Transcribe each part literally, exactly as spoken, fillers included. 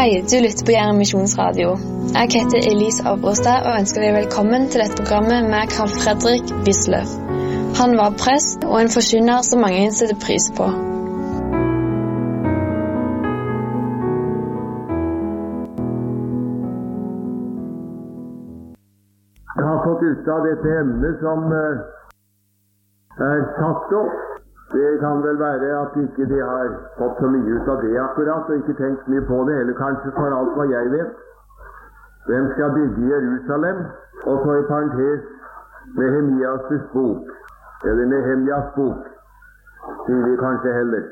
Hei, du lytter på Jæren Misjonsradio. Jeg heter Elise Abrostad og ønsker deg velkommen til dette programmet med Carl Fredrik Wisløff. Han var prest og en forkynner som mange setter pris på. Jeg har fått ut av dette emnet som er satt opp. Det kan vel være at ikke de har fått så mye ut av det akkurat, og ikke tenkt mye på det, eller kanskje for alt hva jeg vet. Hvem skal bygge Jerusalem? Og så i parentes Nehemjas bok, eller Nehemjas bok, sier vi kanskje heller.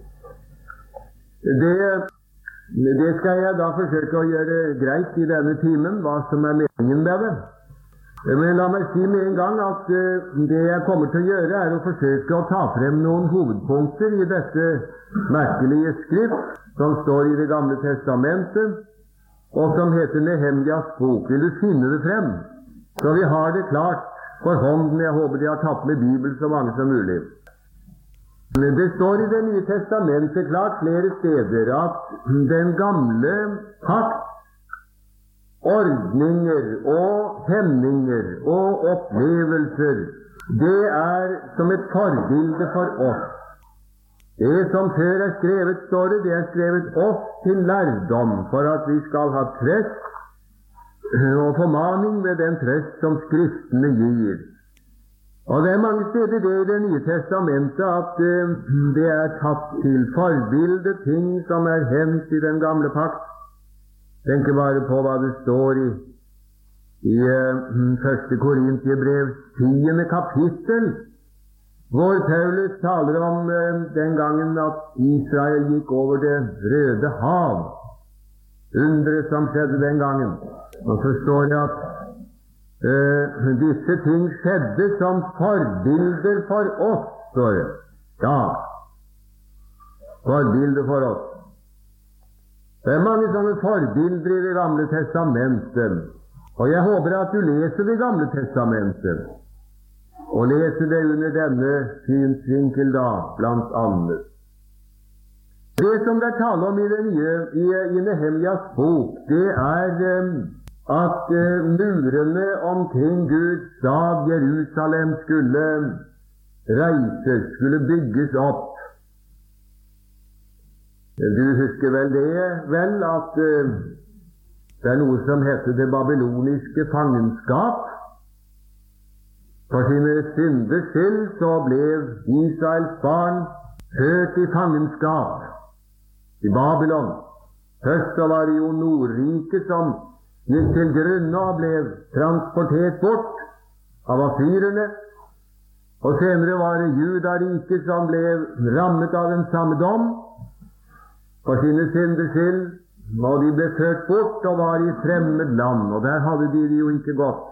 Det, det skal jeg da forsøke å gjøre greit i denne timen, hva som er meningen med det. Men la meg si med en gang at uh, det jeg kommer til å gjøre er å forsøke å ta frem noen hovedpunkter i dette merkelige skrift som står i Det gamle testamentet, og som heter Nehemjas bok. Vil du finne det frem? Så vi har det klart for hånden. Jeg håper de har tatt med Bibelen så mange som mulig. Det står i Det nye testamentet klart flere steder at den gamle pakt, ordninger og hemninger og opplevelser, det er som et forbilde for oss. Det som før er skrevet, står det, det er skrevet oss til lærdom, for at vi skal ha trøst og formaning ved den trøst som Skriftene gir. Og det er mange steder det i Det nye testamentet at uh, det er tatt til forbilde ting som er hendt i den gamle pakt. Tenk bare på hva det står i, i uh, første Korintiebrev, tiende kapittel, hvor Paulus taler om uh, den gangen at Israel gikk over Det røde hav. Undret som skjedde den gangen. Og så står det at uh, disse ting skjedde som forbilder for oss, står det. Ja, forbilder for oss. Det er mange sånne forbilder i Det gamle testamentet, og jeg håper at du leser Det gamle testamentet, og leser det under denne synsvinkel da, blant annet. Det som det er tale om i det nye, i, i Nehemjas bok, det er um, at uh, murene omkring Guds stad Jerusalem skulle reises, skulle bygges opp. Du husker vel det, vel, at uh, det er noe som heter det babyloniske fangenskap. For sine synders skyld så ble Israels barn ført i fangenskap i Babylon. Først så var det jo Nordriket som gikk til grunne og ble transportert bort av asyrerne. Og senere var det Judariket som ble rammet av den samme dom for sine synders skyld, og de ble ført bort og var i fremmed land, og der hadde de det jo ikke godt.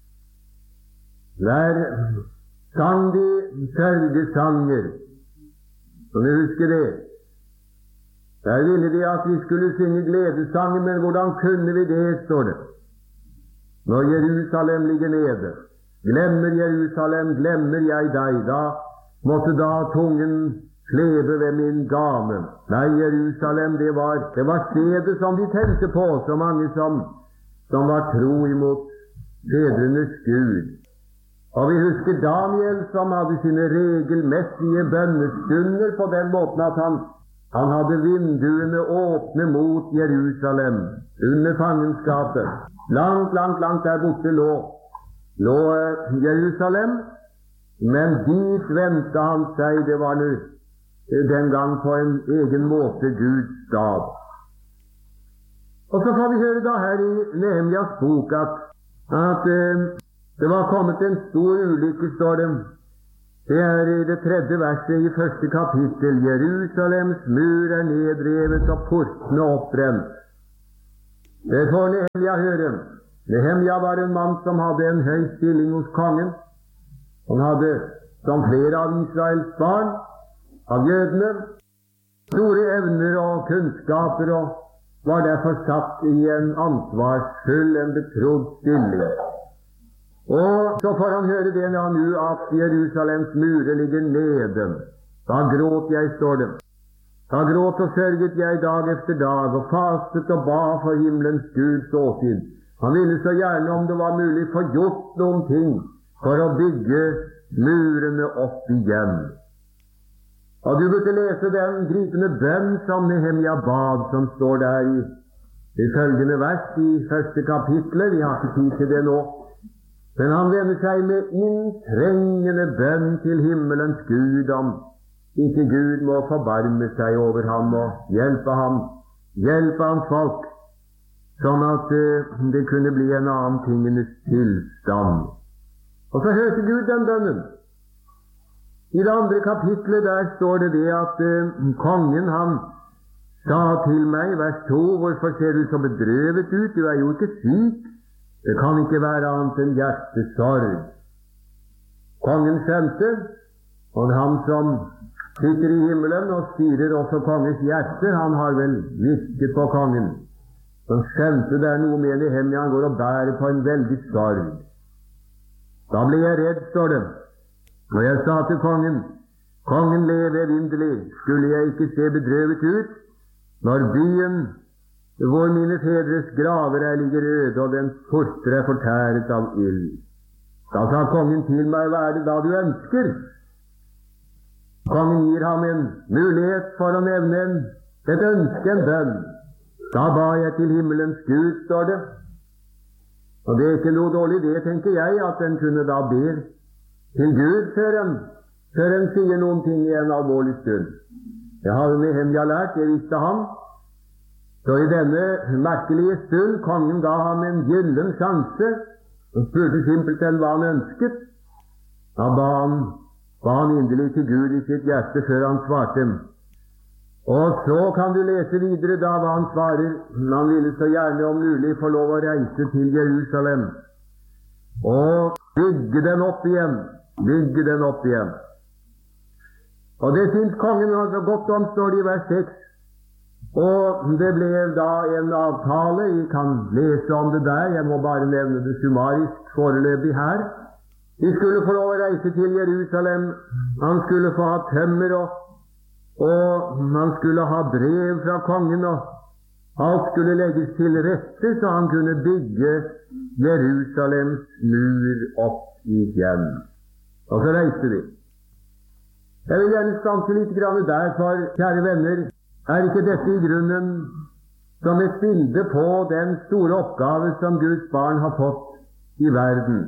Der sang de sørgesanger, som du husker det. Der ville de at vi skulle synge gledesanger, men hvordan kunne vi det, står det, når Jerusalem ligger nede. Glemmer Jerusalem, glemmer jeg deg, da måtte da tungen klebe ved min gane. Nei, Jerusalem, det var, det var stedet som de tenkte på, så mange som, som var tro imot fedrenes Gud. Og vi husker Daniel som hadde sine regelmessige bønnestunder på den måten at han, han hadde vinduene åpne mot Jerusalem under fangenskapet. Langt, langt, langt der borte lå, lå Jerusalem, men dit vendte han seg, det var nu den gang på en egen måte Guds stad. Og så får vi høre da her i Nehemjas bok at, at uh, det var kommet en stor ulykke, står det. Det er i det tredje verset i første kapittel. Jerusalems mur er nedrevet og portene oppbrent. Det får Nehemja høre. Nehemja var en mann som hadde en høy stilling hos kongen. Han hadde, som flere av Israels barn, av jødene, store evner og kunnskaper, og var derfor satt i en ansvarsfull, en betrodd stilling. Og så får han høre det nå at Jerusalems murer ligger nede. Da gråt jeg, står det. Da gråt og sørget jeg dag efter dag, og fastet og ba for himmelens Guds åsyn. Han ville så gjerne, om det var mulig, få gjort noen ting for å bygge murene opp igjen. Og du burde lese den gripende bønn som Nehemia bad, som står der i det følgende vers i første kapitlet. Vi har ikke tid til det nå. Men han vender seg med inntrengende bønn til himmelens Gud om ikke Gud må forbarme seg over ham og hjelpe ham, hjelpe hans folk, sånn at uh, det kunne bli en annen tingenes tilstand. Og så hørte Gud den bønnen. I det andre kapitlet der står det det at uh, kongen han sa til meg, vers to, hvorfor ser du så bedrøvet ut? Du er jo ikke syk. Det kan ikke være annet enn hjertesorg. Kongen skjønte, og han som sitter i himmelen og styrer også kongens hjerter, han har vel virket på kongen. Han skjønte det er noe med Nehemia, han går og bærer på en veldig sorg. Da ble jeg redd, står det, og jeg sa til kongen, kongen leve evinnelig, skulle jeg ikke se bedrøvet ut, når byen hvor mine fedres graver er ligger øde, og den porter er fortæret av ild. Da sa kongen til meg, hva er det da du ønsker? Kongen gir ham en mulighet for å nevne en, et ønske, en bønn. Da ba jeg til himmelens Gud, står det. Og det er ikke noe dårlig det, tenker jeg, at en kunne da be til Gud før en, før en sier noen ting i en alvorlig stund. Jeg hadde Nehemia lært, det visste han. Så i denne merkelige stund, kongen ga ham en gyllen sjanse, og spurte simpelthen hva han ønsket. Da ba han ba han inderlig til Gud i sitt hjerte før han svarte. Og så kan du lese videre da hva han svarer. Han ville så gjerne om mulig få lov å reise til Jerusalem og bygge den opp igjen. Bygge den opp igjen. Og det synes kongen altså godt om, står det i vers seks. Og det ble da en avtale. Vi kan lese om det der. Jeg må bare nevne det summarisk foreløpig her. De skulle få lov å reise til Jerusalem. Han skulle få ha tømmer, og, og han skulle ha brev fra kongen, og alt skulle legges til rette så han kunne bygge Jerusalems mur opp igjen. Og så reiste de. Jeg vil gjerne stanse litt grann der, for kjære venner, er ikke dette i grunnen som et bilde på den store oppgave som Guds barn har fått i verden?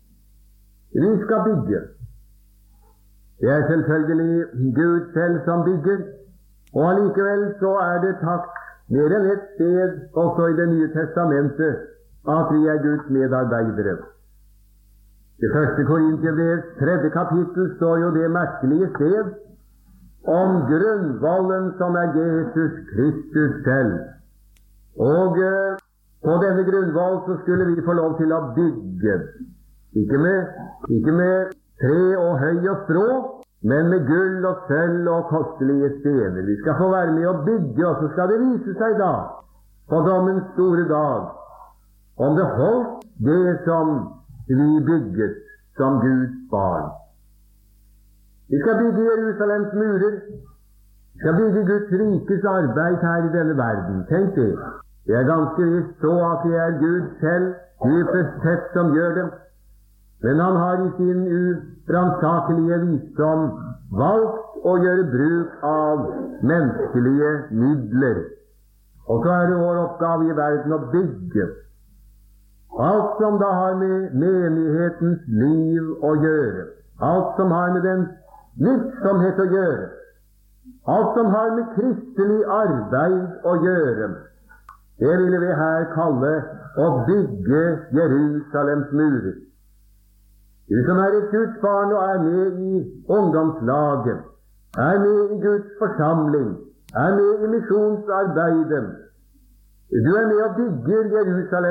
Vi skal bygge. Det er selvfølgelig Gud selv som bygger, og allikevel så er det takt mer enn et sted, også i Det nye testamentet, at vi er Guds medarbeidere. I første Korinterbrevs tredje kapittel står jo det merkelige sted om grunnvollen som er Jesus Kristus selv. Og eh, på denne grunnvoll så skulle vi få lov til å bygge. Ikke med, ikke med tre og høy og strå, men med gull og sølv og kostelige stener. Vi skal få være med å bygge, og så skal det vise seg da, på dommens store dag, om det holdt det som vi bygget som Guds barn. Vi skal bygge Jerusalems murer. Vi skal bygge Guds rikes arbeid her i denne verden. Tenk det. Det er ganske visst så at det er Gud selv, dypest sett, som gjør det. Men han har i sin uransakelige visdom valgt å gjøre bruk av menneskelige midler. Og så er det vår oppgave i verden å bygge. Alt som da har med menighetens liv å gjøre, alt som har med den virksomhet å gjøre, alt som har med kristelig arbeid å gjøre, det ville vi her kalle å bygge Jerusalems murer. Du som er et Guds barn og er med i ungdomslaget, er med i Guds forsamling, er med i misjonsarbeidet, du er med og bygger Jerusalem